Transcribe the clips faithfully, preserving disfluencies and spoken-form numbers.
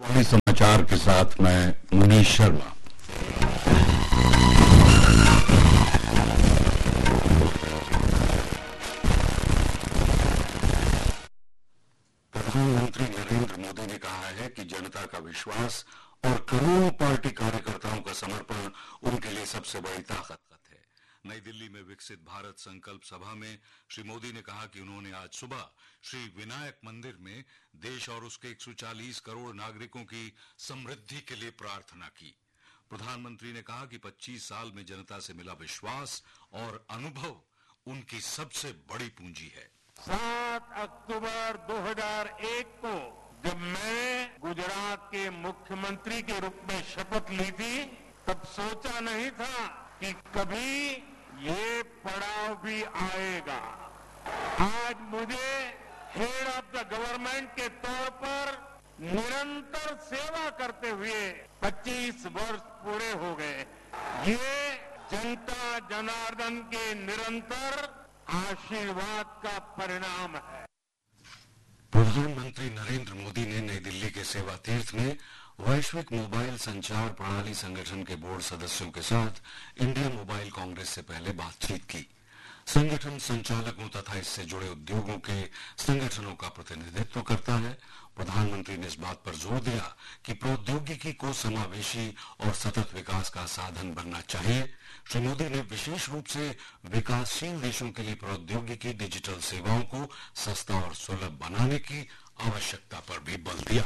आकाशवाणी समाचार के साथ मैं मुनीश शर्मा। प्रधानमंत्री नरेंद्र मोदी ने कहा है कि जनता का विश्वास और करोड़ों पार्टी कार्यकर्ताओं का समर्पण उनके लिए सबसे बड़ी ताकत है। नई दिल्ली में विकसित भारत संकल्प सभा में श्री मोदी ने कहा कि उन्होंने आज सुबह श्री विनायक मंदिर में देश और उसके एक सौ चालीस करोड़ नागरिकों की समृद्धि के लिए प्रार्थना की। प्रधानमंत्री ने कहा कि पच्चीस साल में जनता से मिला विश्वास और अनुभव उनकी सबसे बड़ी पूंजी है। सात अक्टूबर दो हज़ार एक को जब मैं गुजरात के मुख्यमंत्री के रूप में शपथ ली थी, तब सोचा नहीं था कि कभी ये पड़ाव भी आएगा। आज मुझे हेड ऑफ द गवर्नमेंट के तौर पर निरंतर सेवा करते हुए पच्चीस वर्ष पूरे हो गए। ये जनता जनार्दन के निरंतर आशीर्वाद का परिणाम है। प्रधानमंत्री नरेंद्र मोदी ने नई दिल्ली के सेवा तीर्थ में वैश्विक मोबाइल संचार प्रणाली संगठन के बोर्ड सदस्यों के साथ इंडिया मोबाइल कांग्रेस से पहले बातचीत की। संगठन संचालकों तथा इससे जुड़े उद्योगों के संगठनों का प्रतिनिधित्व करता है। प्रधानमंत्री ने इस बात पर जोर दिया कि प्रौद्योगिकी को समावेशी और सतत विकास का साधन बनना चाहिए। श्री मोदी ने विशेष रूप से विकासशील देशों के लिए प्रौद्योगिकी डिजिटल सेवाओं को सस्ता और सुलभ बनाने की आवश्यकता पर भी बल दिया।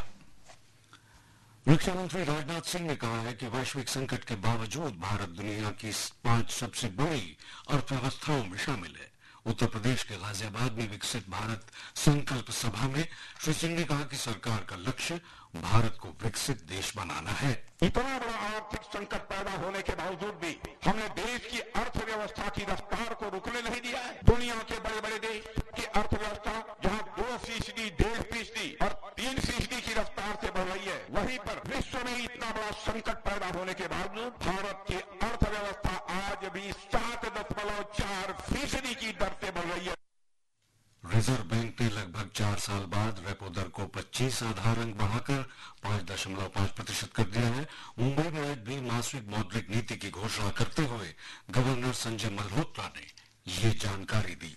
रक्षा मंत्री राजनाथ सिंह ने कहा है कि वैश्विक संकट के बावजूद भारत दुनिया की पांच सबसे बड़ी अर्थव्यवस्थाओं में शामिल है। उत्तर प्रदेश के गाजियाबाद में विकसित भारत संकल्प सभा में श्री सिंह ने कहा कि सरकार का लक्ष्य भारत को विकसित देश बनाना है। इतना बड़ा आर्थिक संकट पैदा होने के बावजूद भी हमने देश की अर्थव्यवस्था की रफ्तार को रुकने नहीं दिया है। दुनिया के बड़े बड़े देश की अर्थव्यवस्था जहां दो फीसदी डेढ़ फीसदी और तीन फीसदी की रफ्तार से बढ़ रही है, वहीं पर विश्व में इतना बड़ा संकट पैदा होने के बावजूद भारत की अर्थव्यवस्था आज भी सात दशमलव चार फीसदी की दर से बढ़ रही है। रिजर्व बैंक ने लगभग चार साल बाद रेपो दर को पच्चीस आधार अंक बढ़ाकर पांच दशमलव पांच प्रतिशत कर दिया है। मुंबई में आज भी मासिक मौद्रिक नीति की घोषणा करते हुए गवर्नर संजय मल्होत्रा ने ये जानकारी दी।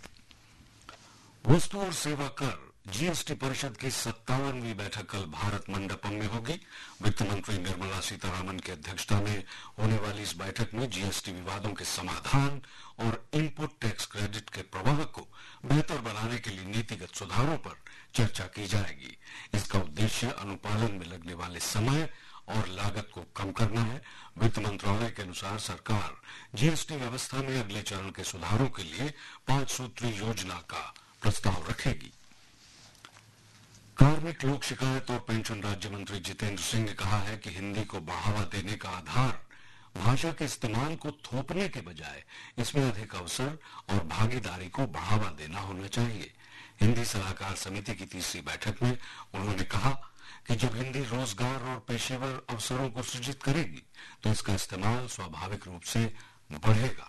वस्तु और सेवा कर जीएसटी परिषद की सत्तावनवीं बैठक कल भारत मंडपम में होगी। वित्त मंत्री निर्मला सीतारामन की अध्यक्षता में होने वाली इस बैठक में जीएसटी विवादों के समाधान और इनपुट टैक्स क्रेडिट के प्रवाह को बेहतर बनाने के लिए नीतिगत सुधारों पर चर्चा की जाएगी। इसका उद्देश्य अनुपालन में लगने वाले समय और लागत को कम करना है। वित्त मंत्रालय के अनुसार सरकार जीएसटी व्यवस्था में अगले चरण के सुधारों के लिए पांच सूत्री योजना का प्रस्ताव रखेगी। कार्मिक लोक शिकायत और पेंशन राज्य मंत्री जितेंद्र सिंह ने कहा है कि हिंदी को बढ़ावा देने का आधार भाषा के इस्तेमाल को थोपने के बजाय इसमें अधिक अवसर और भागीदारी को बढ़ावा देना होना चाहिए। हिंदी सलाहकार समिति की तीसरी बैठक में उन्होंने कहा कि जब हिंदी रोजगार और पेशेवर अवसरों को सृजित करेगी तो इसका इस्तेमाल स्वाभाविक रूप से बढ़ेगा।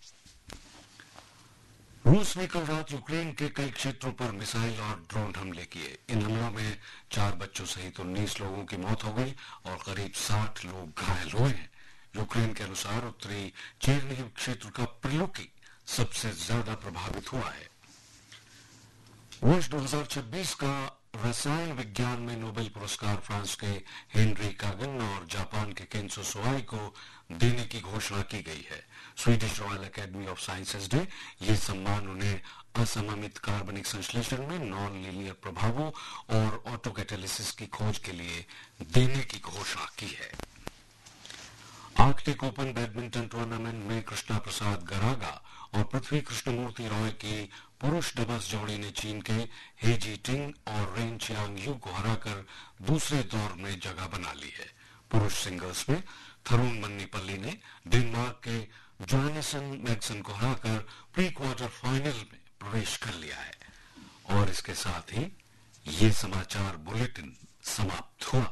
रूस ने कल रात यूक्रेन के कई क्षेत्रों पर मिसाइल और ड्रोन हमले किए। इन हमलों में चार बच्चों सहित उन्नीस लोगों की मौत हो गई और करीब साठ लोग घायल हुए हैं। यूक्रेन के अनुसार उत्तरी चेरनिहिव क्षेत्र का प्रिलुकी सबसे ज्यादा प्रभावित हुआ है। वर्ष दो हज़ार छब्बीस का रसायन विज्ञान में नोबेल पुरस्कार फ्रांस के हेनरी कागन और जापान के केंसो सोआई को देने की घोषणा की गई है। Swedish royal academy of sciences ने ये सम्मान उन्हें असममित कार्बनिक संश्लेषण में नॉन लीनियर प्रभावों और ऑटोकैटालिसिस की खोज के लिए देने की घोषणा की है। आर्कटिक ओपन बैडमिंटन टूर्नामेंट में कृष्णा प्रसाद गरागा और पृथ्वी कृष्णमूर्ति रॉय की पुरुष डबल्स जोड़ी ने चीन के हे जीटिंग और रेन चियांग यू को हराकर दूसरे दौर में जगह बना ली है। पुरुष सिंगल्स में थरुण मन्नीपल्ली ने डेनमार्क के जोहानसन मैग्सन को हराकर प्री क्वार्टर फाइनल में प्रवेश कर लिया है। और इसके साथ ही ये समाचार बुलेटिन समाप्त हुआ।